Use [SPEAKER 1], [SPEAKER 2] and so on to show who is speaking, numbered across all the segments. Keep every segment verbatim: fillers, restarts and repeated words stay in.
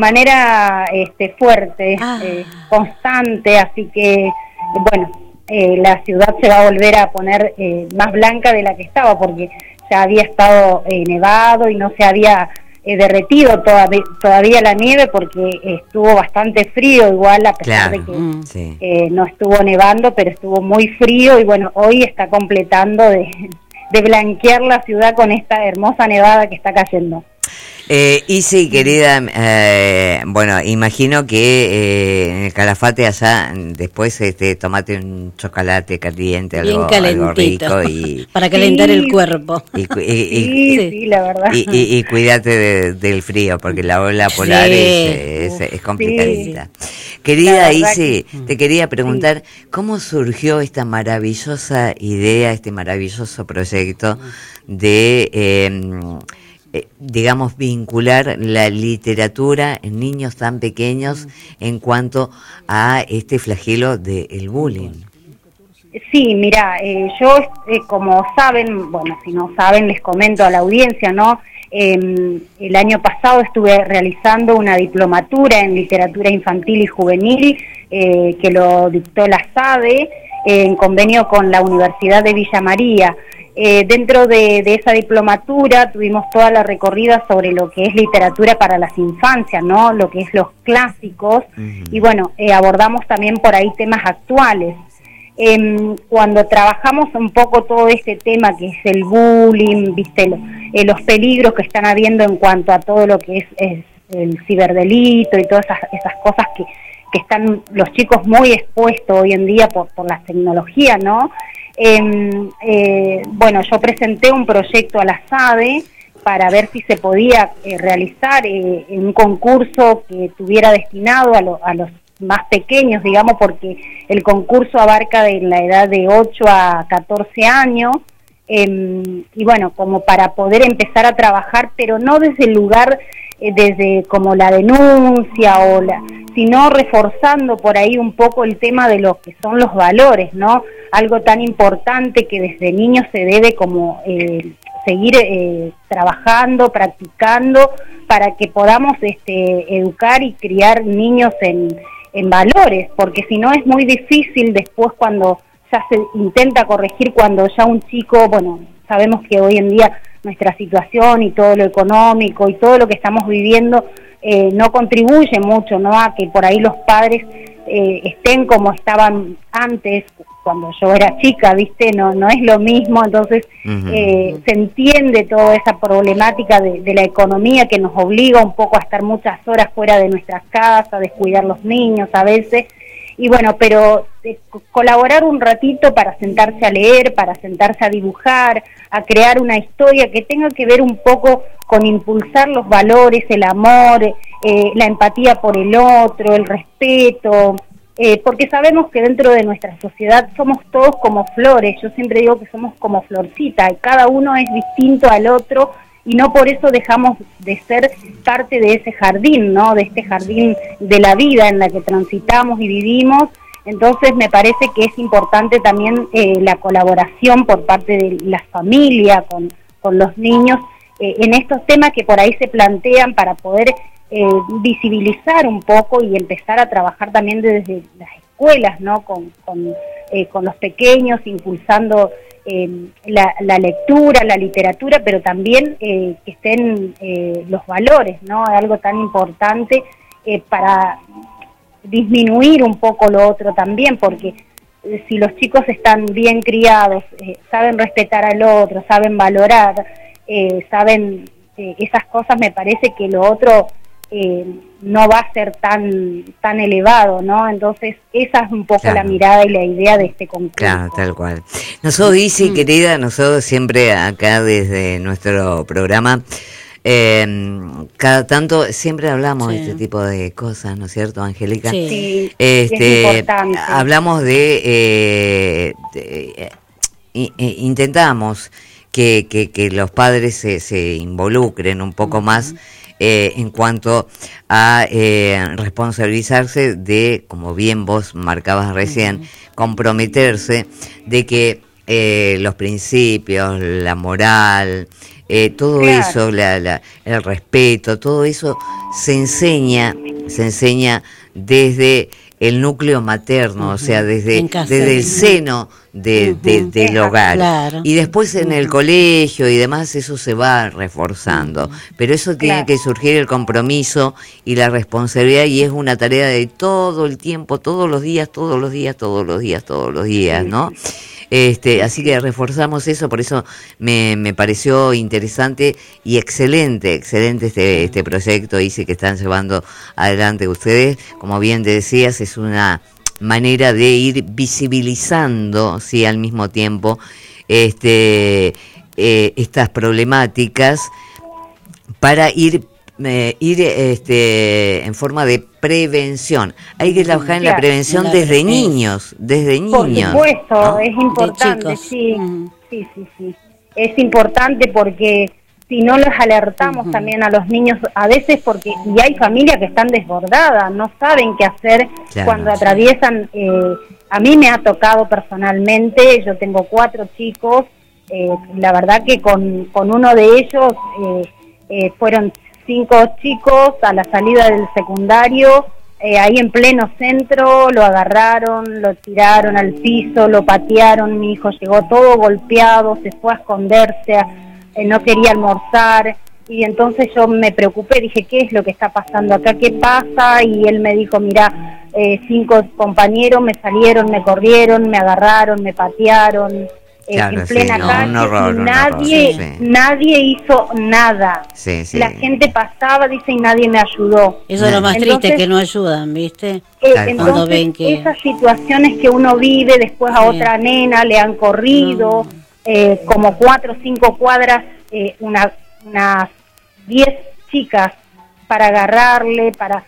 [SPEAKER 1] manera este, fuerte, ah. eh, constante, así que, bueno, eh, la ciudad se va a volver a poner eh, más blanca de la que estaba, porque ya había estado eh, nevado y no se había eh, derretido todavía, todavía la nieve, porque estuvo bastante frío igual, a pesar
[SPEAKER 2] claro,
[SPEAKER 1] de que
[SPEAKER 2] mm, sí.
[SPEAKER 1] eh, no estuvo nevando, pero estuvo muy frío, y bueno, hoy está completando de, de blanquear la ciudad con esta hermosa nevada que está cayendo.
[SPEAKER 2] Eh, y sí, querida, eh, bueno, imagino que eh, en el Calafate allá después este, tomate un chocolate caliente,
[SPEAKER 3] bien
[SPEAKER 2] algo,
[SPEAKER 3] calentito,
[SPEAKER 2] algo rico y
[SPEAKER 3] para calentar
[SPEAKER 1] sí,
[SPEAKER 3] el cuerpo.
[SPEAKER 2] Y, y, y,
[SPEAKER 1] sí,
[SPEAKER 2] y,
[SPEAKER 1] sí, la verdad.
[SPEAKER 2] Y, y, y cuídate de, del frío, porque la ola polar
[SPEAKER 3] sí.
[SPEAKER 2] es, es, es complicadita.
[SPEAKER 1] Sí.
[SPEAKER 2] Querida Isi, que... te quería preguntar,
[SPEAKER 1] sí.
[SPEAKER 2] ¿cómo surgió esta maravillosa idea, este maravilloso proyecto de... Eh, Eh, digamos, vincular la literatura en niños tan pequeños en cuanto a este flagelo del bullying?
[SPEAKER 1] Sí, mira, eh, yo, eh, como saben, bueno, si no saben, les comento a la audiencia, ¿no? Eh, el año pasado estuve realizando una diplomatura en literatura infantil y juvenil, eh, que lo dictó la SADE, eh, en convenio con la Universidad de Villa María. Eh, dentro de, de esa diplomatura tuvimos toda la recorrida sobre lo que es literatura para las infancias, ¿no? Lo que es los clásicos, uh-huh. Y bueno, eh, abordamos también por ahí temas actuales. Eh, cuando trabajamos un poco todo este tema que es el bullying, viste, lo, eh, los peligros que están habiendo en cuanto a todo lo que es, es el ciberdelito y todas esas, esas cosas que, que están los chicos muy expuestos hoy en día por, por las tecnologías, ¿no? Eh, eh, bueno, yo presenté un proyecto a la SADE para ver si se podía eh, realizar eh, un concurso que estuviera destinado a, lo, a los más pequeños, digamos, porque el concurso abarca de la edad de ocho a catorce años, eh, y bueno, como para poder empezar a trabajar, pero no desde el lugar, eh, desde como la denuncia, o la, sino reforzando por ahí un poco el tema de lo que son los valores, ¿no? Algo tan importante que desde niños se debe como eh, seguir eh, trabajando, practicando, para que podamos este, educar y criar niños en, en valores, porque si no es muy difícil después cuando ya se intenta corregir, cuando ya un chico, bueno, sabemos que hoy en día nuestra situación y todo lo económico y todo lo que estamos viviendo eh, no contribuye mucho, ¿no?, a que por ahí los padres eh, estén como estaban antes, cuando yo era chica, ¿viste? No no es lo mismo, entonces uh-huh. eh, se entiende toda esa problemática de, de la economía que nos obliga un poco a estar muchas horas fuera de nuestras casas, descuidar los niños a veces, y bueno, pero eh, colaborar un ratito para sentarse a leer, para sentarse a dibujar, a crear una historia que tenga que ver un poco con impulsar los valores, el amor, eh, la empatía por el otro, el respeto, eh, porque sabemos que dentro de nuestra sociedad somos todos como flores. Yo siempre digo que somos como florcitas, y cada uno es distinto al otro, y no por eso dejamos de ser parte de ese jardín, ¿no?, de este jardín de la vida en la que transitamos y vivimos. Entonces me parece que es importante también eh, la colaboración por parte de la familia con, con los niños eh, en estos temas que por ahí se plantean, para poder eh, visibilizar un poco y empezar a trabajar también desde las escuelas, ¿no?, con, con, eh, con los pequeños, impulsando eh, la, la lectura, la literatura, pero también eh, que estén eh, los valores, ¿no?, algo tan importante eh, para disminuir un poco lo otro también, porque eh, si los chicos están bien criados, eh, saben respetar al otro, saben valorar, eh, saben eh, esas cosas, me parece que lo otro eh, no va a ser tan tan elevado, ¿no? Entonces esa es un poco claro. la mirada y la idea de este concurso.
[SPEAKER 2] Claro, tal cual. Nosotros, Isi, mm. querida, nosotros siempre acá desde nuestro programa, Eh, cada tanto siempre hablamos sí. de este tipo de cosas, ¿no es cierto, Angélica?
[SPEAKER 1] Sí, sí,
[SPEAKER 2] este,
[SPEAKER 1] es importante.
[SPEAKER 2] Hablamos de, eh, de eh, intentamos que, que, que los padres se, se involucren un poco uh-huh. más eh, en cuanto a eh, responsabilizarse de, como bien vos marcabas recién, uh-huh. comprometerse de que eh, los principios, la moral, eh, todo claro. eso, la, la, el respeto, todo eso se enseña, se enseña desde el núcleo materno, uh-huh. o sea, desde, desde el seno de, uh-huh. de, del hogar. Claro. Y después en uh-huh. el colegio y demás eso se va reforzando. Uh-huh. Pero eso tiene claro. que surgir el compromiso y la responsabilidad, y es una tarea de todo el tiempo, todos los días, todos los días, todos los días, todos los días, ¿no? Este, así que reforzamos eso, por eso me, me pareció interesante y excelente, excelente este, este proyecto, Isi, que están llevando adelante ustedes. Como bien te decías, es una manera de ir visibilizando, sí, al mismo tiempo, este, eh, estas problemáticas para ir Eh, ir este, en forma de prevención. Hay que trabajar en la prevención claro, desde niños, desde niños.
[SPEAKER 1] Por supuesto, ¿no? Es importante, sí, mm. sí, sí, sí. Es importante porque si no los alertamos uh-huh. también a los niños, a veces porque, y hay familias que están desbordadas, no saben qué hacer claro, cuando atraviesan, eh, a mí me ha tocado personalmente, yo tengo cuatro chicos, eh, la verdad que con, con uno de ellos eh, eh, fueron cinco chicos a la salida del secundario, eh, ahí en pleno centro, lo agarraron, lo tiraron al piso, lo patearon, mi hijo llegó todo golpeado, se fue a esconderse, eh, no quería almorzar, y entonces yo me preocupé, dije, ¿qué es lo que está pasando acá? ¿Qué pasa? Y él me dijo, mira, eh, cinco compañeros me salieron, me corrieron, me agarraron, me patearon, Claro, en plena sí, no, calle, un horror, nadie, un horror, sí. nadie hizo nada. Sí, sí. La gente pasaba, dice, y nadie me ayudó.
[SPEAKER 3] Eso es lo más entonces, triste, que no ayudan, ¿viste?
[SPEAKER 1] Eh, entonces, ven que... esas situaciones que uno vive, después a sí. otra nena le han corrido, no. eh, como cuatro o cinco cuadras, eh, una, unas diez chicas para agarrarle, para...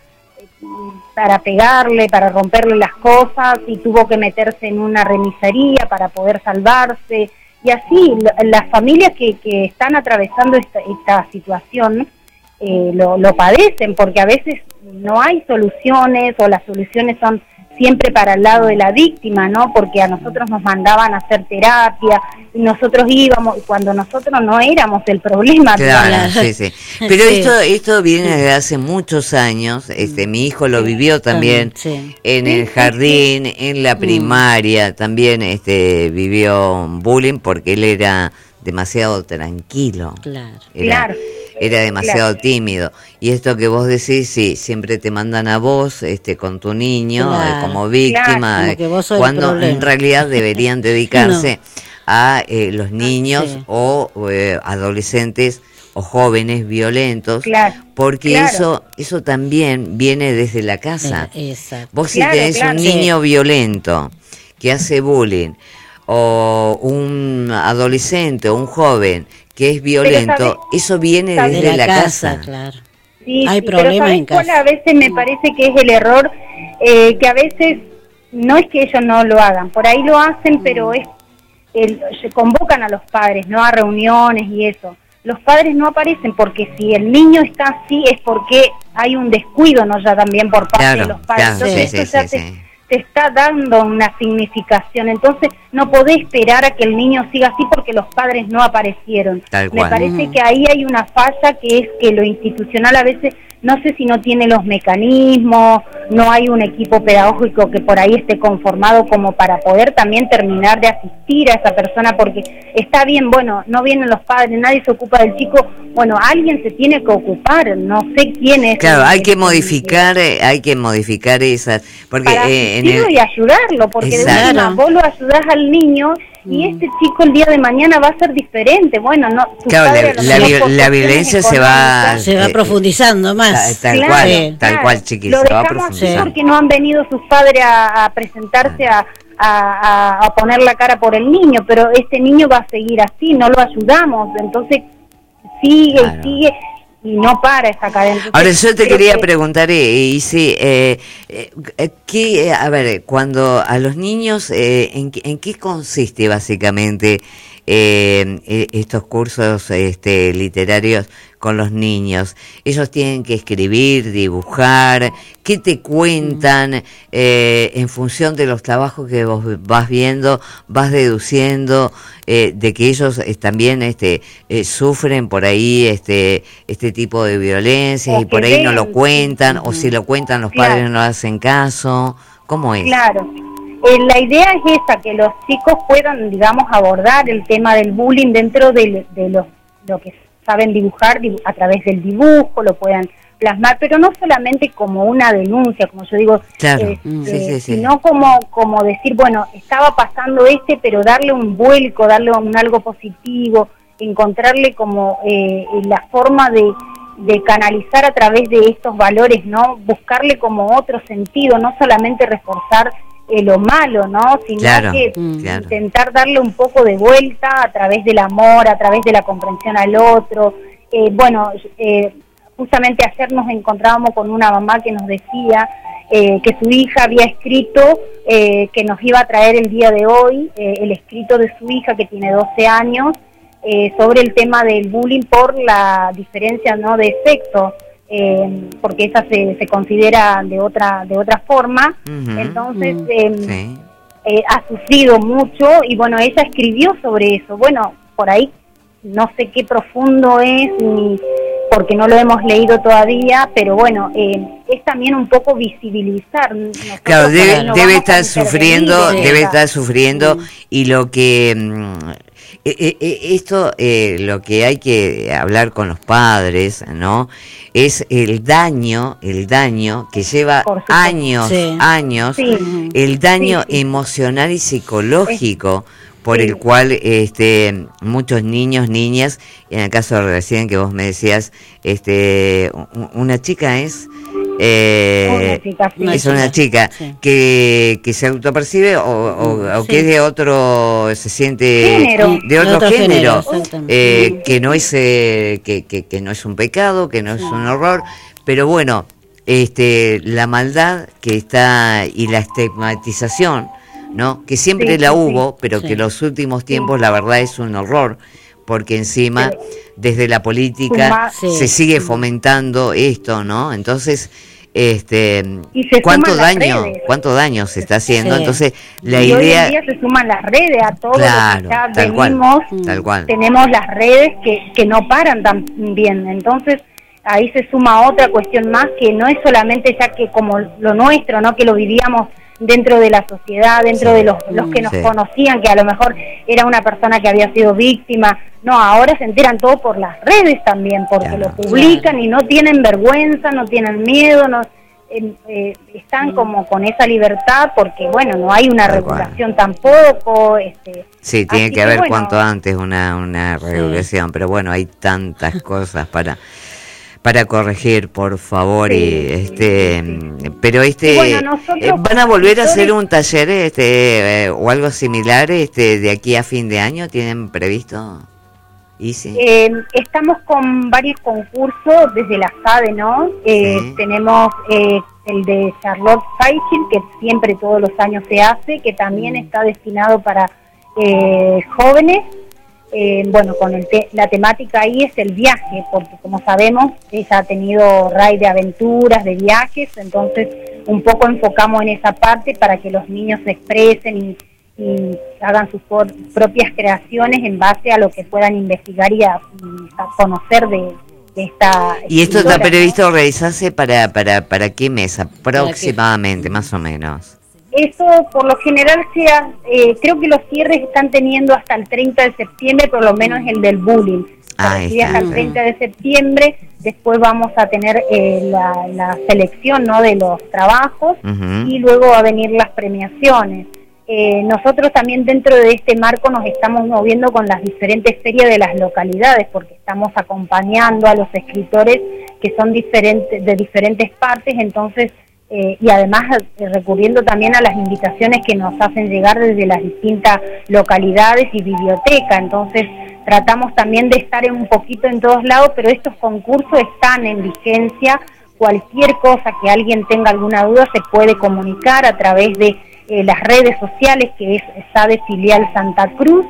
[SPEAKER 1] para pegarle, para romperle las cosas, y tuvo que meterse en una remisería para poder salvarse, y así las familias que, que están atravesando esta, esta situación eh, lo, lo padecen, porque a veces no hay soluciones, o las soluciones son siempre para el lado de la víctima, ¿no? Porque a nosotros nos mandaban a hacer terapia y nosotros íbamos, cuando nosotros no éramos el problema.
[SPEAKER 2] Claro, sí, sí. Pero sí. esto esto viene desde hace muchos años. Este, mi hijo lo vivió también sí. en el jardín, en la primaria, también este vivió bullying porque él era demasiado tranquilo. Claro. Era, claro. Era demasiado claro. tímido. Y esto que vos decís, sí, siempre te mandan a vos este con tu niño claro. eh, como víctima, claro. como eh, cuando en realidad deberían dedicarse no. a eh, los niños sí. o eh, adolescentes o jóvenes violentos, claro. porque claro. eso eso también viene desde la casa. Exacto. Vos si claro, tenés claro, un niño sí. violento que hace bullying, o un adolescente o un joven que es violento, eso viene desde de la, la casa, casa. Claro.
[SPEAKER 1] Sí, hay sí, problemas en casa. A veces me parece que es el error, eh, que a veces no es que ellos no lo hagan, por ahí lo hacen, pero es el, se convocan a los padres, no a reuniones y eso. Los padres no aparecen porque si el niño está así es porque hay un descuido, no ya también por parte claro, de los padres. Claro, Entonces sí, eso sí, ya sí, te, sí. te está dando una significación. Entonces no podés esperar a que el niño siga así porque los padres no aparecieron. Tal cual. Me parece mm. que ahí hay una falla, que es que lo institucional a veces, no sé si no tiene los mecanismos, no hay un equipo pedagógico que por ahí esté conformado como para poder también terminar de asistir a esa persona, porque está bien, bueno, no vienen los padres, nadie se ocupa del chico, bueno, alguien se tiene que ocupar, no sé quién es.
[SPEAKER 2] Claro, hay que modificar, eh, hay que modificar esas, porque
[SPEAKER 1] para
[SPEAKER 2] eh,
[SPEAKER 1] en el... y ayudarlo, porque de verdad vos lo ayudás al niño y este chico el día de mañana va a ser diferente. Bueno, no,
[SPEAKER 2] claro, la, la, la, la violencia se va
[SPEAKER 3] se va profundizando más.
[SPEAKER 2] Tal
[SPEAKER 1] claro,
[SPEAKER 2] cual,
[SPEAKER 1] claro.
[SPEAKER 2] tal cual, chiquis.
[SPEAKER 1] Lo dejamos así porque no han venido sus padres a, a presentarse a, a, a poner la cara por el niño, pero este niño va a seguir así, no lo ayudamos, entonces sigue claro. y sigue. Y no para esa cadena. Entonces,
[SPEAKER 2] ahora yo te quería que... preguntar, y sí, eh, eh, ¿qué, a ver, cuando a los niños, eh, ¿en, ¿en qué consiste básicamente eh, estos cursos este, literarios con los niños? Ellos tienen que escribir, dibujar. ¿Qué te cuentan eh, en función de los trabajos que vos vas viendo, vas deduciendo eh, de que ellos eh, también este, eh, sufren por ahí este, este tipo de violencia y por ahí no lo cuentan, o si lo cuentan los
[SPEAKER 1] Claro.
[SPEAKER 2] padres no hacen caso? ¿Cómo es?
[SPEAKER 1] Claro. Eh, la idea es esa, que los chicos puedan, digamos, abordar el tema del bullying dentro de, de los, lo que saben dibujar, dibu- a través del dibujo, lo puedan plasmar, pero no solamente como una denuncia, como yo digo,
[SPEAKER 2] Claro.
[SPEAKER 1] eh,
[SPEAKER 2] Mm.
[SPEAKER 1] eh,
[SPEAKER 2] Sí, sí, sí.
[SPEAKER 1] sino como, como decir, bueno, estaba pasando este, pero darle un vuelco, darle un algo positivo, encontrarle como eh, la forma de, de canalizar a través de estos valores, ¿no? Buscarle como otro sentido, no solamente reforzar eh, lo malo, ¿no? Sino
[SPEAKER 2] Claro,
[SPEAKER 1] que
[SPEAKER 2] mm, claro.
[SPEAKER 1] intentar darle un poco de vuelta a través del amor, a través de la comprensión al otro. Eh, bueno, eh, justamente ayer nos encontrábamos con una mamá que nos decía eh, que su hija había escrito, eh, que nos iba a traer el día de hoy, eh, el escrito de su hija que tiene doce años, eh, sobre el tema del bullying por la diferencia, ¿no?, de sexo. Eh, porque esa se, se considera de otra de otra forma.
[SPEAKER 2] Ujú.
[SPEAKER 1] Entonces
[SPEAKER 3] Mm.
[SPEAKER 1] eh,
[SPEAKER 2] Sí.
[SPEAKER 1] eh, ha sufrido mucho y bueno, ella escribió sobre eso. Bueno, por ahí no sé qué profundo es ni porque no lo hemos leído todavía, pero bueno, eh, es también un poco visibilizar. Nosotros
[SPEAKER 2] Claro,
[SPEAKER 1] por ahí
[SPEAKER 2] debe,
[SPEAKER 1] no
[SPEAKER 2] debe
[SPEAKER 1] vamos a
[SPEAKER 2] estar sufriendo,
[SPEAKER 1] intervenir en
[SPEAKER 2] debe
[SPEAKER 1] esa-
[SPEAKER 2] estar sufriendo y lo que mm, eh, eh, eh, esto eh, lo que hay que hablar con los padres, ¿no? Es el daño, el daño que lleva
[SPEAKER 1] Por supuesto.
[SPEAKER 2] años,
[SPEAKER 3] Sí.
[SPEAKER 2] años,
[SPEAKER 1] Sí.
[SPEAKER 2] el daño
[SPEAKER 1] Sí, sí.
[SPEAKER 2] emocional y psicológico por
[SPEAKER 1] Sí.
[SPEAKER 2] el cual este muchos niños, niñas, en el caso de recién que vos me decías, este u- una chica es eh,
[SPEAKER 1] Una chica, sí.
[SPEAKER 2] es una chica
[SPEAKER 3] Sí.
[SPEAKER 2] que, que se autopercibe o, o, o
[SPEAKER 3] Sí.
[SPEAKER 2] que es de otro, se siente
[SPEAKER 1] Género.
[SPEAKER 2] de otro,
[SPEAKER 3] De otro
[SPEAKER 2] género,
[SPEAKER 3] género, exactamente.
[SPEAKER 2] eh, que no es eh, que, que, que no es un pecado, que no es un horror, pero bueno, este la maldad que está y la estigmatización, ¿no? Que siempre
[SPEAKER 1] Sí,
[SPEAKER 2] la
[SPEAKER 1] sí, sí.
[SPEAKER 2] hubo, pero
[SPEAKER 3] Sí.
[SPEAKER 2] que en los últimos tiempos la verdad es un horror, porque encima
[SPEAKER 1] Sí.
[SPEAKER 2] desde la política
[SPEAKER 1] Suma-
[SPEAKER 3] Sí.
[SPEAKER 2] se sigue fomentando esto, ¿no? Entonces, este,
[SPEAKER 1] Y se
[SPEAKER 2] ¿cuánto
[SPEAKER 1] suman las
[SPEAKER 2] daño,
[SPEAKER 1] redes.
[SPEAKER 2] cuánto daño se está haciendo?
[SPEAKER 3] Sí.
[SPEAKER 2] Entonces, la
[SPEAKER 1] y hoy
[SPEAKER 2] idea,
[SPEAKER 1] en día se suman las redes a todo
[SPEAKER 2] claro,
[SPEAKER 1] lo que ya
[SPEAKER 2] tal cual,
[SPEAKER 1] venimos.
[SPEAKER 2] tal cual.
[SPEAKER 1] Tenemos las redes que, que no paran tan bien, entonces ahí se suma otra cuestión más que no es solamente ya que como lo nuestro, ¿no?, que lo vivíamos dentro de la sociedad, dentro
[SPEAKER 2] Sí.
[SPEAKER 1] de los, los que nos
[SPEAKER 2] Sí.
[SPEAKER 1] conocían, que a lo mejor era una persona que había sido víctima. No, ahora se enteran todo por las redes también, porque
[SPEAKER 2] Claro.
[SPEAKER 1] lo publican
[SPEAKER 3] Claro.
[SPEAKER 1] y no tienen vergüenza, no tienen miedo, no eh, eh, están como con esa libertad porque, bueno, no hay una
[SPEAKER 2] Tal cual.
[SPEAKER 1] regulación tampoco. Este,
[SPEAKER 2] sí, tiene
[SPEAKER 1] así
[SPEAKER 2] que haber
[SPEAKER 1] bueno,
[SPEAKER 2] cuanto antes una, una regulación, pero bueno, hay tantas cosas para para corregir, por favor,
[SPEAKER 1] Sí,
[SPEAKER 2] y
[SPEAKER 1] sí,
[SPEAKER 2] este,
[SPEAKER 1] sí, sí.
[SPEAKER 2] pero este,
[SPEAKER 1] Y bueno, nosotros
[SPEAKER 2] eh, van a
[SPEAKER 1] como
[SPEAKER 2] volver a hacer
[SPEAKER 1] escritores-
[SPEAKER 2] un taller, este, eh, o algo similar, este, de aquí a fin de año, ¿tienen previsto? ¿Y sí?
[SPEAKER 1] Eh, estamos con varios concursos desde la SADE, ¿no? Eh,
[SPEAKER 2] Sí.
[SPEAKER 1] Tenemos eh, el de Charlotte Feichel, que siempre todos los años se hace, que también está destinado para eh, jóvenes. Eh, bueno, con el te- la temática ahí es el viaje, porque como sabemos, ella ha tenido raíz de aventuras, de viajes, entonces un poco enfocamos en esa parte para que los niños se expresen y, y hagan sus por- propias creaciones en base a lo que puedan investigar y a, y a conocer de, de esta
[SPEAKER 2] ¿Y esto está
[SPEAKER 1] escritora, ¿no?
[SPEAKER 2] previsto realizarse para, para, para qué mes aproximadamente, más o menos?
[SPEAKER 1] Eso por lo general se ha- eh, creo que los cierres están teniendo hasta el treinta de septiembre, por lo menos el del bullying.
[SPEAKER 2] Ah,
[SPEAKER 1] Se recibe
[SPEAKER 2] está,
[SPEAKER 1] hasta el
[SPEAKER 2] está.
[SPEAKER 1] treinta de septiembre, después vamos a tener eh, la, la selección, ¿no?, de los trabajos
[SPEAKER 2] Ujú.
[SPEAKER 1] y luego va a venir las premiaciones. Eh, nosotros también dentro de este marco nos estamos moviendo con las diferentes ferias de las localidades, porque estamos acompañando a los escritores que son diferentes de diferentes partes, entonces eh, y además eh, recurriendo también a las invitaciones que nos hacen llegar desde las distintas localidades y bibliotecas. Entonces tratamos también de estar en un poquito en todos lados, pero estos concursos están en vigencia. Cualquier cosa que alguien tenga alguna duda se puede comunicar a través de eh, las redes sociales, que es SADE Filial Santa Cruz,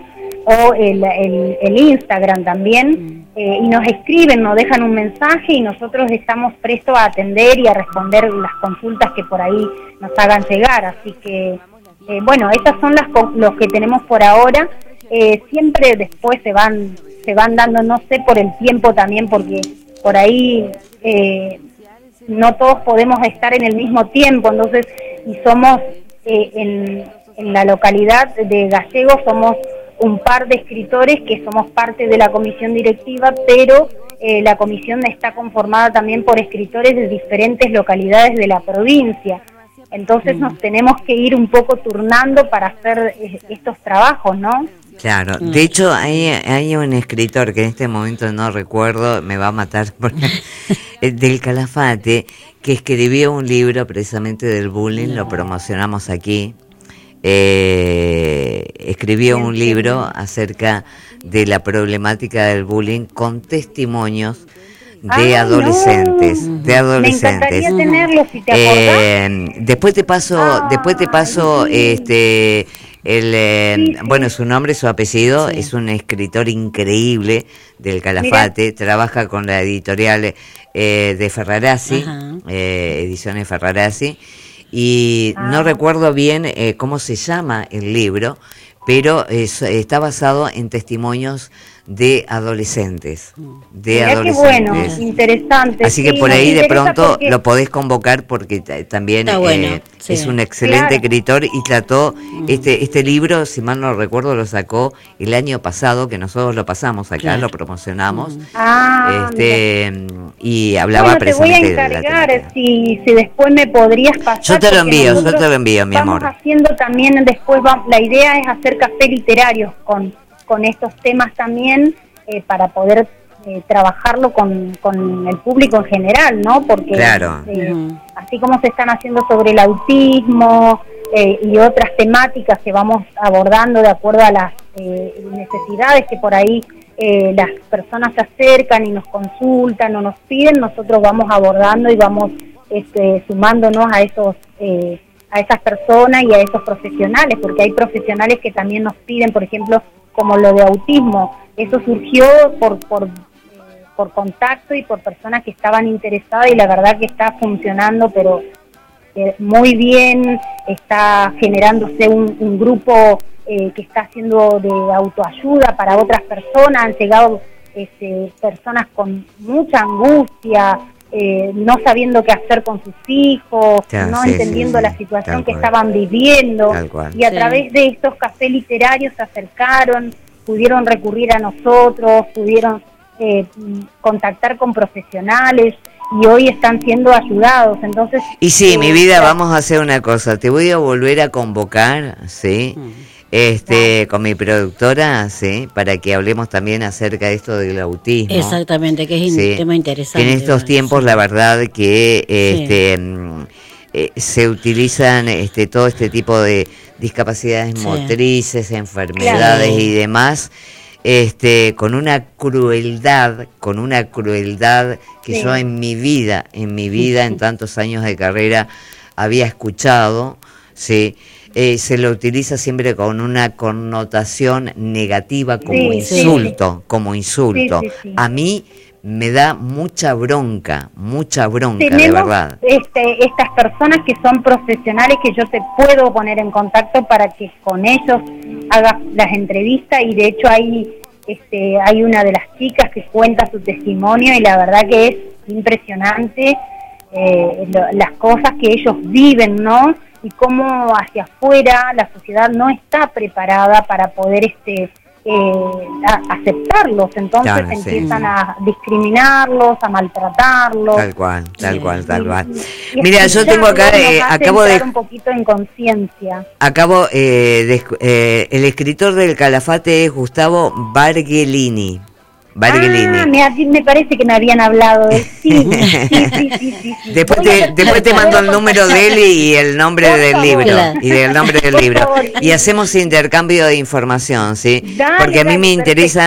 [SPEAKER 1] o el, el, el Instagram también, eh, y nos escriben, nos dejan un mensaje y nosotros estamos prestos a atender y a responder las consultas que por ahí nos hagan llegar. Así que, eh, bueno, esas son las los que tenemos por ahora. Eh, siempre después se van se van dando, no sé, por el tiempo también, porque por ahí eh, no todos podemos estar en el mismo tiempo, entonces, y somos eh, en, en la localidad de Gallegos somos un par de escritores que somos parte de la comisión directiva, pero eh, la comisión está conformada también por escritores de diferentes localidades de la provincia. Entonces mm. nos tenemos que ir un poco turnando para hacer eh, estos trabajos, ¿no?
[SPEAKER 2] Claro, de hecho hay, hay un escritor que en este momento no recuerdo, me va a matar, porque, del Calafate, que escribió un libro precisamente del bullying, lo promocionamos aquí. Eh, escribió un libro acerca de la problemática del bullying con testimonios de ah, adolescentes, no. de adolescentes.
[SPEAKER 1] Me encantaría tenerlo, si te acordás.
[SPEAKER 2] Eh, después te paso, ah, después te paso, sí. este, el, eh, sí, sí. bueno, su nombre, su apellido, sí. es un escritor increíble del Calafate, Mira. trabaja con la editorial eh, de Ferrarazzi, eh, Ediciones Ferrarazzi, y ah. no recuerdo bien eh, cómo se llama el libro, pero es, está basado en testimonios de adolescentes, de
[SPEAKER 1] Mirá
[SPEAKER 2] adolescentes.
[SPEAKER 1] Qué bueno, interesante.
[SPEAKER 2] Así
[SPEAKER 1] sí,
[SPEAKER 2] que por ahí de pronto
[SPEAKER 1] porque...
[SPEAKER 2] lo podés convocar porque t- también
[SPEAKER 3] bueno,
[SPEAKER 2] eh,
[SPEAKER 3] sí.
[SPEAKER 2] es un excelente
[SPEAKER 1] claro.
[SPEAKER 2] escritor y trató mm. este este libro, si mal no recuerdo, lo sacó el año pasado, que nosotros lo pasamos acá, claro. lo promocionamos, mm.
[SPEAKER 1] ah,
[SPEAKER 2] este y hablaba
[SPEAKER 1] bueno,
[SPEAKER 2] precisamente
[SPEAKER 1] te voy a encargar,
[SPEAKER 2] de la
[SPEAKER 1] si, si después me podrías pasar.
[SPEAKER 2] Yo te lo envío, yo te lo envío, mi amor.
[SPEAKER 1] Estamos haciendo también después, va, la idea es hacer café literarios con, con estos temas también, eh, para poder eh, trabajarlo con, con el público en general, ¿no? Porque
[SPEAKER 2] claro.
[SPEAKER 1] eh, uh-huh. así como se están haciendo sobre el autismo eh, y otras temáticas que vamos abordando de acuerdo a las eh, necesidades que por ahí eh, las personas se acercan y nos consultan o nos piden, nosotros vamos abordando y vamos este, sumándonos a esos eh, a esas personas y a esos profesionales, porque hay profesionales que también nos piden, por ejemplo, como lo de autismo. Eso surgió por, por, por contacto y por personas que estaban interesadas, y la verdad que está funcionando, pero eh, muy bien, está generándose un, un grupo eh, que está haciendo de autoayuda para otras personas. Han llegado este, personas con mucha angustia, eh, no sabiendo qué hacer con sus hijos, ya, no sí, sí, entendiendo
[SPEAKER 2] sí,
[SPEAKER 1] la situación
[SPEAKER 2] tal
[SPEAKER 1] que
[SPEAKER 2] cual.
[SPEAKER 1] estaban viviendo, y a
[SPEAKER 3] sí.
[SPEAKER 1] través de estos cafés literarios se acercaron, pudieron recurrir a nosotros, pudieron eh, contactar con profesionales y hoy están siendo ayudados. Entonces,
[SPEAKER 2] y sí,
[SPEAKER 1] eh,
[SPEAKER 2] mi vida, vamos a hacer una cosa, te voy a volver a convocar, ¿sí? Mm. Este, con mi productora, ¿sí? Para que hablemos también acerca de esto del autismo.
[SPEAKER 3] Exactamente, que es un
[SPEAKER 2] ¿sí?
[SPEAKER 3] tema interesante.
[SPEAKER 2] Que en estos ¿verdad? tiempos, sí. la verdad que este sí. eh, se utilizan este todo este tipo de discapacidades sí. motrices, enfermedades claro. y demás, este, con una crueldad, con una crueldad que sí. yo en mi vida, en mi vida, en tantos años de carrera, había escuchado, sí. Eh, se lo utiliza siempre con una connotación negativa como sí, insulto, sí. como insulto. Sí, sí, sí. A mí me da mucha bronca, mucha bronca,
[SPEAKER 1] Tenemos,
[SPEAKER 2] de verdad.
[SPEAKER 1] Este, estas personas que son profesionales que yo te puedo poner en contacto para que con ellos hagas las entrevistas, y de hecho hay, este, hay una de las chicas que cuenta su testimonio y la verdad que es impresionante eh, lo, las cosas que ellos viven, ¿no? Y cómo hacia afuera la sociedad no está preparada para poder este eh, a, aceptarlos, entonces claro, empiezan sí. a discriminarlos, a maltratarlos.
[SPEAKER 2] Tal cual, tal
[SPEAKER 1] sí.
[SPEAKER 2] cual, tal cual.
[SPEAKER 1] Y, y
[SPEAKER 2] Mira, yo tengo acá, eh, acabo de...
[SPEAKER 1] un poquito en conciencia.
[SPEAKER 2] Acabo eh, de... Eh, el escritor del Calafate es Gustavo Bargellini. Bargellini.
[SPEAKER 1] Ah, me, me parece que me habían hablado de él. Sí, sí, sí, sí, sí, sí.
[SPEAKER 2] Después te, después te mando el número de él y el nombre por del favor. libro. Claro. Y del nombre del libro. Favor, sí. Y hacemos intercambio de información, ¿sí? Dale, Porque a mí dale, me interesan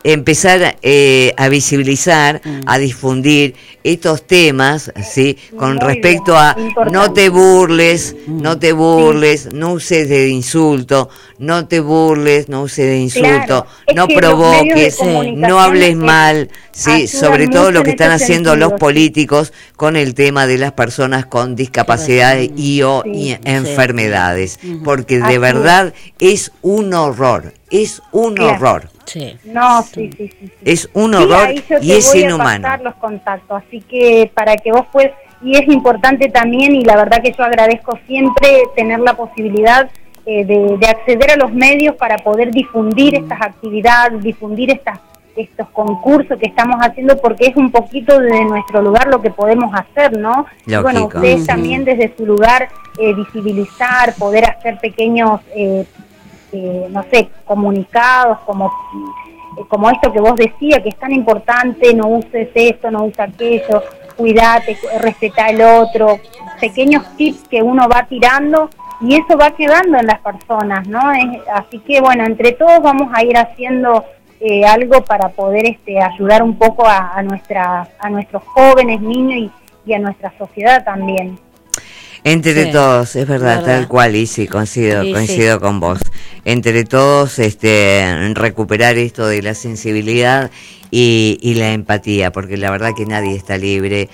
[SPEAKER 2] empezar eh, a visibilizar, mm. a difundir estos temas, ¿sí? Con Muy respecto bien. a Importante. no te burles, mm. no te burles, sí. no uses de insulto, no te burles, no uses de insulto, claro. no provoques, no hables mal, ¿sí? Sobre todo lo que están haciendo sentido, los políticos sí. con el tema de las personas con discapacidades sí. y o sí. y enfermedades, sí. porque de Así verdad es. es un horror, es un claro. horror.
[SPEAKER 1] Sí. No, sí, sí, sí, sí.
[SPEAKER 2] Es un horror sí, y es
[SPEAKER 1] voy
[SPEAKER 2] inhumano.
[SPEAKER 1] A pasar los contactos, así que para que vos puedas, y es importante también, y la verdad que yo agradezco siempre tener la posibilidad eh, de, de acceder a los medios para poder difundir mm. estas actividades, difundir estas estos concursos que estamos haciendo, porque es un poquito de nuestro lugar lo que podemos hacer, ¿no?
[SPEAKER 2] Lógico.
[SPEAKER 1] Y bueno, ustedes
[SPEAKER 2] sí.
[SPEAKER 1] también desde su lugar eh, visibilizar, poder hacer pequeños eh, Eh, no sé, comunicados, como eh, como esto que vos decías, que es tan importante, no uses esto, no uses aquello, cuidate, respetá el otro, pequeños tips que uno va tirando y eso va quedando en las personas, ¿no? Es, así que bueno, entre todos vamos a ir haciendo eh, algo para poder este ayudar un poco a, a, nuestra, a nuestros jóvenes, niños y, y a nuestra sociedad también.
[SPEAKER 2] Entre sí, todos, es verdad,
[SPEAKER 3] verdad,
[SPEAKER 2] tal cual, y sí, coincido,
[SPEAKER 3] sí,
[SPEAKER 2] coincido
[SPEAKER 3] sí.
[SPEAKER 2] con vos. Entre todos, este, recuperar esto de la sensibilidad y, y la empatía, porque la verdad que nadie está libre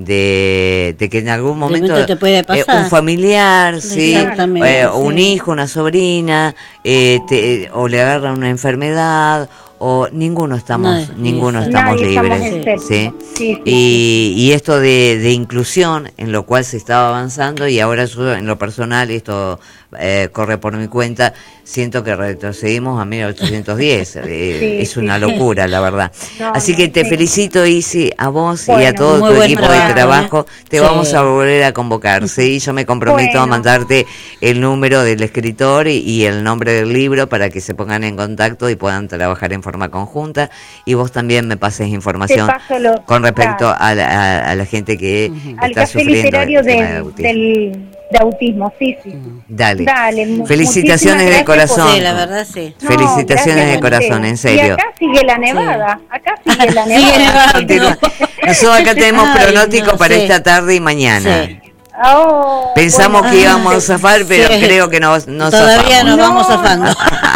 [SPEAKER 2] de, de que en algún momento
[SPEAKER 3] te puede pasar.
[SPEAKER 2] Eh, un familiar, sí, eh, un sí. hijo, una sobrina, eh, te, o le agarra una enfermedad, o ninguno estamos, no, ninguno sí, estamos libres, estamos ¿sí? Sí, sí, y, y esto de, de inclusión, en lo cual se estaba avanzando, y ahora yo en lo personal, esto eh, corre por mi cuenta, siento que retrocedimos a mil ochocientos diez, eh, sí, es una sí, locura, la verdad. No, Así que te sí. felicito, Isi, a vos bueno, y a todo tu equipo trabajo, de trabajo, ¿eh? te sí. vamos a volver a convocar, ¿sí? Yo me comprometo bueno. a mandarte el número del escritor y, y el nombre del libro para que se pongan en contacto y puedan trabajar en forma conjunta, y vos también me pases información
[SPEAKER 1] lo,
[SPEAKER 2] con respecto claro. a, la, a, a la gente que uh-huh. está
[SPEAKER 1] Al
[SPEAKER 2] sufriendo
[SPEAKER 1] literario de, de, autismo. Del, de autismo, sí, sí. Uh-huh.
[SPEAKER 2] Dale.
[SPEAKER 1] Dale,
[SPEAKER 2] felicitaciones de corazón.
[SPEAKER 3] Sí, la verdad, sí.
[SPEAKER 2] Felicitaciones
[SPEAKER 1] no,
[SPEAKER 2] de corazón, en serio.
[SPEAKER 1] Y acá sigue la nevada, sí. acá sigue la nevada.
[SPEAKER 3] sigue nevada.
[SPEAKER 2] Nosotros acá tenemos Ay, pronóstico no, para sí. esta tarde y mañana. Sí.
[SPEAKER 1] Oh,
[SPEAKER 2] Pensamos
[SPEAKER 1] bueno,
[SPEAKER 2] que íbamos a zafar, pero sí. creo que no, no
[SPEAKER 3] Todavía
[SPEAKER 2] zafamos.
[SPEAKER 3] nos vamos zafando.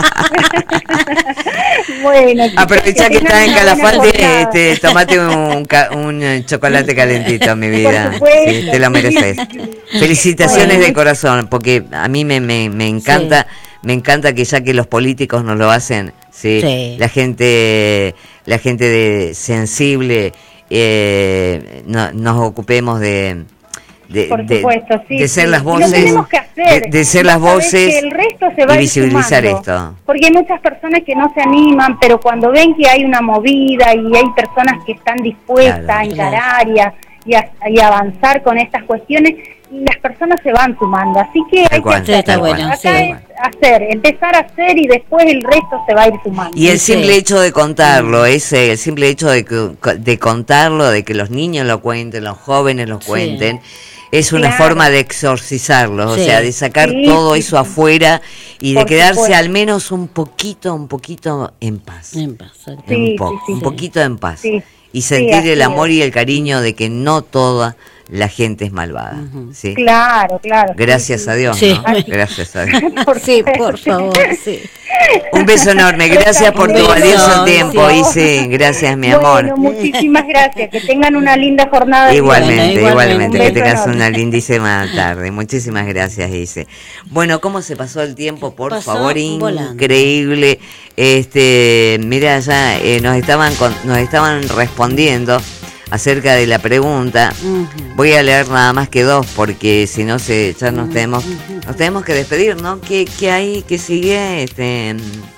[SPEAKER 1] Bueno,
[SPEAKER 2] aprovecha que, que estás en Calafate, este, tomate un, un chocolate calentito, mi vida. Sí, te lo mereces. Felicitaciones bueno. de corazón, porque a mí me, me, me encanta, sí. me encanta que ya que los políticos nos lo hacen, sí, sí. la gente, la gente de sensible, eh, no, nos ocupemos de De,
[SPEAKER 1] Por supuesto,
[SPEAKER 2] de,
[SPEAKER 1] sí,
[SPEAKER 2] de ser
[SPEAKER 1] sí.
[SPEAKER 2] las voces,
[SPEAKER 1] lo tenemos que hacer.
[SPEAKER 2] De, de ser las voces
[SPEAKER 1] que el resto se va
[SPEAKER 2] y visibilizar
[SPEAKER 1] sumando,
[SPEAKER 2] esto.
[SPEAKER 1] Porque hay muchas personas que no se animan, pero cuando ven que hay una movida y hay personas que están dispuestas claro, a encarar claro. y, a, y, a, y a avanzar con estas cuestiones, las personas se van sumando. Así que hay
[SPEAKER 2] cual,
[SPEAKER 1] que hacer.
[SPEAKER 3] Bueno,
[SPEAKER 1] Acá
[SPEAKER 3] sí.
[SPEAKER 1] es hacer, empezar a hacer y después el resto se va a ir sumando.
[SPEAKER 2] Y el simple sí. hecho de contarlo, ese, el simple hecho de, de contarlo, de que los niños lo cuenten, los jóvenes lo cuenten, sí. es una
[SPEAKER 1] claro.
[SPEAKER 2] forma de exorcizarlos, sí. o sea, de sacar
[SPEAKER 1] sí,
[SPEAKER 2] todo
[SPEAKER 1] sí,
[SPEAKER 2] eso
[SPEAKER 1] sí.
[SPEAKER 2] afuera y
[SPEAKER 1] Por
[SPEAKER 2] de quedarse
[SPEAKER 1] supuesto.
[SPEAKER 2] al menos un poquito, un poquito en paz.
[SPEAKER 3] En paz.
[SPEAKER 2] Sí, un, po-
[SPEAKER 1] sí, sí,
[SPEAKER 2] un
[SPEAKER 1] sí.
[SPEAKER 2] poquito en paz.
[SPEAKER 1] Sí.
[SPEAKER 2] Y sentir
[SPEAKER 1] sí,
[SPEAKER 2] el amor
[SPEAKER 1] es.
[SPEAKER 2] y el cariño de que no toda la gente es malvada. Uh-huh. ¿sí?
[SPEAKER 1] Claro, claro.
[SPEAKER 2] Gracias
[SPEAKER 1] sí,
[SPEAKER 2] a Dios,
[SPEAKER 3] sí.
[SPEAKER 2] ¿no? Gracias a Dios.
[SPEAKER 3] por sí, por favor, sí.
[SPEAKER 2] Un beso enorme, gracias por tu valioso tiempo,
[SPEAKER 3] sí.
[SPEAKER 2] Isi, gracias mi
[SPEAKER 1] bueno,
[SPEAKER 2] amor.
[SPEAKER 1] Muchísimas gracias, que tengan una linda jornada.
[SPEAKER 2] Igualmente,
[SPEAKER 3] Bueno,
[SPEAKER 2] igualmente,
[SPEAKER 3] igualmente.
[SPEAKER 2] que tengas una lindísima tarde. Muchísimas gracias, Isi. Bueno, ¿cómo se pasó el tiempo? Por
[SPEAKER 3] pasó
[SPEAKER 2] favor,
[SPEAKER 3] volando.
[SPEAKER 2] Increíble. Este, mira, ya eh, nos estaban con, nos estaban respondiendo acerca de la pregunta. Uh-huh. Voy a leer nada más que dos porque si no se ya nos tenemos uh-huh. nos tenemos que despedir, ¿no? ¿Qué, qué hay que sigue? Este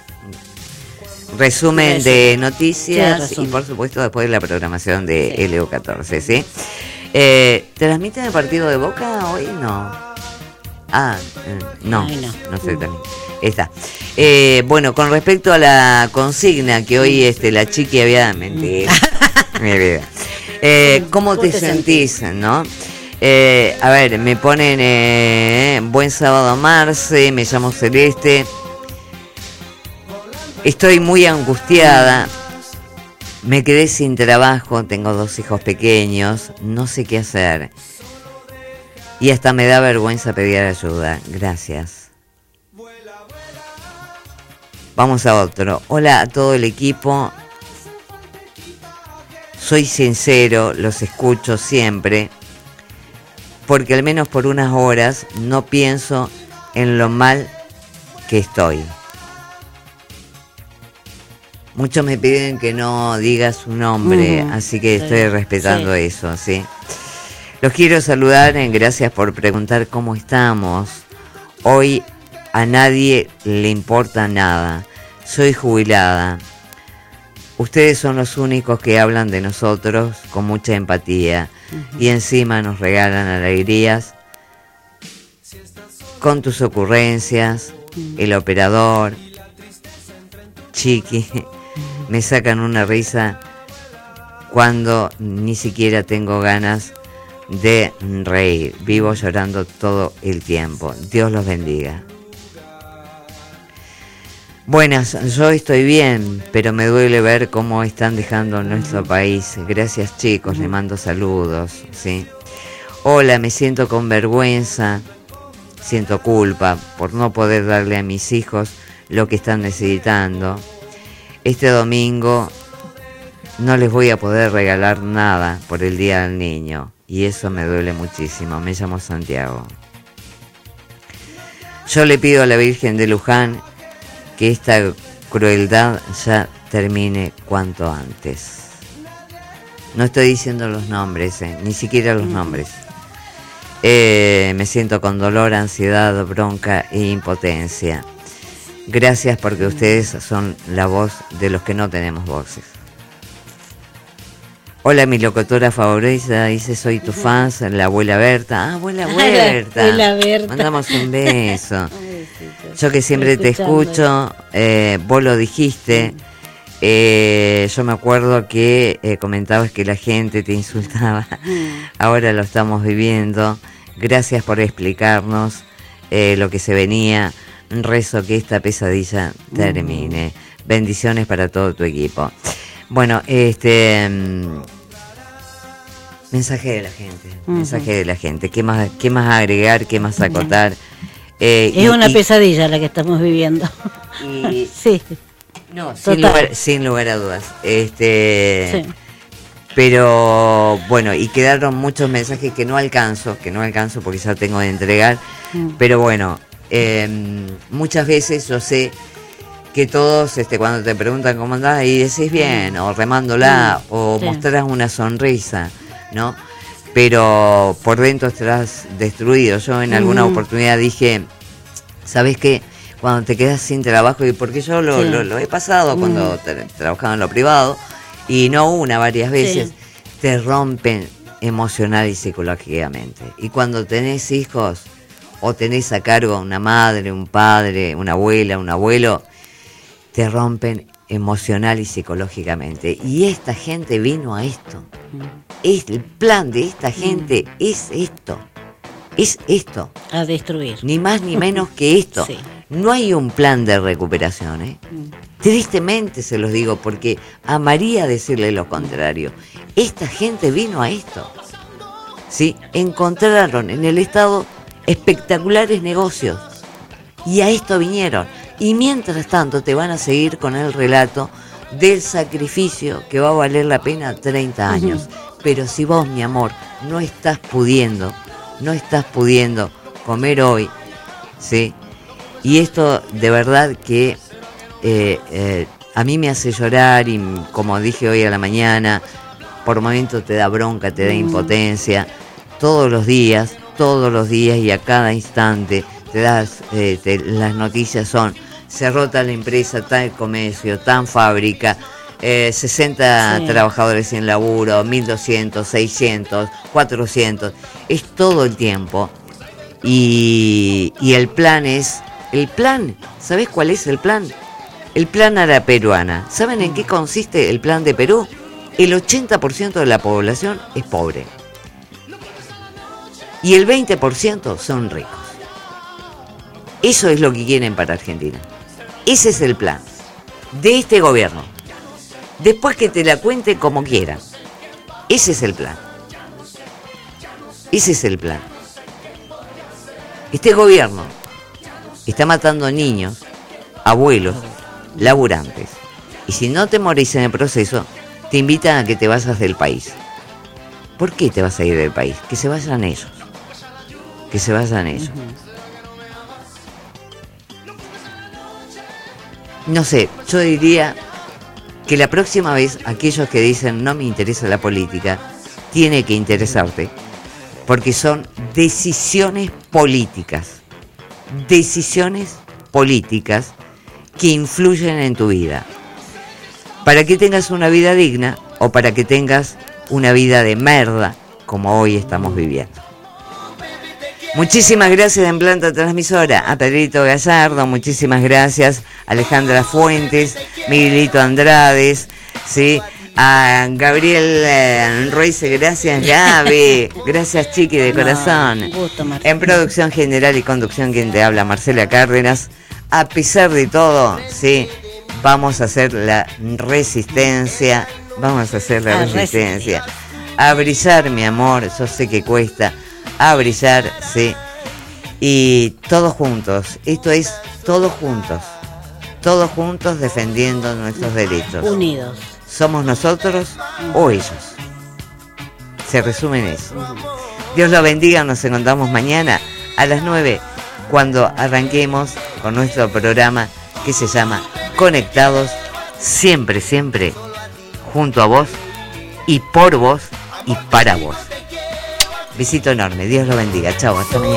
[SPEAKER 2] resumen Resumen. de noticias sí, y por supuesto después de la programación de sí. L U catorce, ¿sí? Eh, ¿Transmiten el partido de Boca hoy? No. Ah, eh, no, Ay, no, no sé también. Está. Eh, bueno, con respecto a la consigna que hoy este la chiqui había mentido. Mi vida. Eh, ¿Cómo te, te sentís, sentís, no? Eh, a ver, me ponen eh, buen sábado Marce, me llamo Celeste. Estoy muy angustiada. Me quedé sin trabajo, tengo dos hijos pequeños, no sé qué hacer. Y hasta me da vergüenza pedir ayuda. Gracias. Vamos a otro. Hola a todo el equipo. Soy sincero, los escucho siempre, porque al menos por unas horas no pienso en lo mal que estoy. Muchos me piden que no diga su nombre, uh-huh. así que estoy respetando sí. eso, ¿sí? Los quiero saludar, en gracias por preguntar cómo estamos. Hoy a nadie le importa nada. Soy jubilada. Ustedes son los únicos que hablan de nosotros con mucha empatía uh-huh. y encima nos regalan alegrías con tus ocurrencias, uh-huh. el operador, Chiqui, uh-huh. me sacan una risa cuando ni siquiera tengo ganas de reír. Vivo llorando todo el tiempo. Dios los bendiga. Buenas, yo estoy bien, pero me duele ver cómo están dejando nuestro país. Gracias chicos, le mando saludos, ¿sí? Hola, me siento con vergüenza, siento culpa por no poder darle a mis hijos lo que están necesitando. Este domingo no les voy a poder regalar nada por el Día del Niño y eso me duele muchísimo. Me llamo Santiago. Yo le pido a la Virgen de Luján que esta crueldad ya termine cuanto antes. No estoy diciendo los nombres, eh, ni siquiera los nombres. Eh, me siento con dolor, ansiedad, bronca e impotencia. Gracias porque ustedes son la voz de los que no tenemos voces. Hola, mi locutora favorita, dice, soy tu fan, la abuela Berta. Ah, abuela Berta.
[SPEAKER 3] Abuela Berta.
[SPEAKER 2] Mandamos un beso. Yo que siempre te escucho, eh, vos lo dijiste, eh, yo me acuerdo que eh, comentabas que la gente te insultaba, ahora lo estamos viviendo. Gracias por explicarnos eh, lo que se venía. Rezo que esta pesadilla termine. Bendiciones para todo tu equipo. Bueno, este mensaje de la gente, uh-huh. mensaje de la gente. ¿Qué más, qué más agregar, qué más acotar? Eh,
[SPEAKER 3] es y, una y, pesadilla la que estamos viviendo.
[SPEAKER 2] Y,
[SPEAKER 3] sí.
[SPEAKER 2] No, sin lugar, sin lugar a dudas. Este, sí. Pero bueno, y quedaron muchos mensajes que no alcanzo, que no alcanzo porque ya tengo de entregar. Uh-huh. Pero bueno, eh, muchas veces yo sé que todos, este, cuando te preguntan cómo andás, y decís bien, o remándola, sí. o sí. mostrás una sonrisa, ¿no? Pero por dentro estarás destruido. Yo en alguna mm. oportunidad dije, ¿sabes qué? Cuando te quedas sin trabajo, y porque yo lo, sí. lo, lo he pasado mm. cuando tra- trabajaba en lo privado, y no una, varias veces, sí. te rompen emocional y psicológicamente. Y cuando tenés hijos, o tenés a cargo una madre, un padre, una abuela, un abuelo, te rompen emocional y psicológicamente. Y esta gente vino a esto. Es el plan de esta gente, mm. es esto. Es esto.
[SPEAKER 3] A destruir.
[SPEAKER 2] Ni más ni menos que esto. Sí. No hay un plan de recuperación, ¿eh? Mm. Tristemente se los digo, porque amaría decirle lo contrario. Esta gente vino a esto. ¿Sí? Encontraron en el Estado espectaculares negocios. Y a esto vinieron. Y mientras tanto te van a seguir con el relato del sacrificio que va a valer la pena treinta años. Uh-huh. Pero si vos, mi amor, no estás pudiendo, no estás pudiendo comer hoy, ¿sí? Y esto de verdad que eh, eh, a mí me hace llorar, y como dije hoy a la mañana, por momentos te da bronca, te da impotencia, todos los días, todos los días y a cada instante te das, eh, te, las noticias son, cerró tal empresa, tal comercio, tal fábrica, eh, sesenta sí. trabajadores sin laburo, mil doscientos, seiscientos, cuatrocientos, es todo el tiempo. Y, y el plan es, el plan, ¿sabés cuál es el plan? El plan a la peruana. ¿Saben en qué consiste el plan de Perú? El ochenta por ciento de la población es pobre. Y el veinte por ciento son ricos. Eso es lo que quieren para Argentina. Ese es el plan de este gobierno. Después que te la cuente como quieran. Ese es el plan. Ese es el plan. Este gobierno está matando niños, abuelos, laburantes. Y si no te morís en el proceso, te invitan a que te vayas del país. ¿Por qué te vas a ir del país? Que se vayan ellos. Que se vayan ellos. No sé, yo diría que la próxima vez aquellos que dicen no me interesa la política, tiene que interesarte, porque son decisiones políticas, decisiones políticas que influyen en tu vida, para que tengas una vida digna o para que tengas una vida de merda como hoy estamos viviendo. Muchísimas gracias en Planta Transmisora a Pedrito Gallardo, muchísimas gracias Alejandra Fuentes, Miguelito Andrades, ¿sí? A Gabriel eh, Ruiz, gracias Gaby, gracias Chiqui de corazón.
[SPEAKER 3] No, gusto,
[SPEAKER 2] en producción general y conducción quien te habla, Marcela Cárdenas. A pesar de todo, sí, vamos a hacer la resistencia, vamos a hacer la
[SPEAKER 3] a
[SPEAKER 2] resistencia.
[SPEAKER 3] resistir.
[SPEAKER 2] A brillar, mi amor, yo sé que cuesta. A brillar, sí. Y todos juntos, esto es todos juntos, todos juntos defendiendo nuestros derechos.
[SPEAKER 3] Unidos.
[SPEAKER 2] ¿Somos nosotros o ellos? Se resume en eso. Dios lo bendiga, nos encontramos mañana a las nueve cuando arranquemos con nuestro programa que se llama Conectados, siempre, siempre junto a vos y por vos y para vos. Besito enorme, Dios lo bendiga, chao, hasta mañana.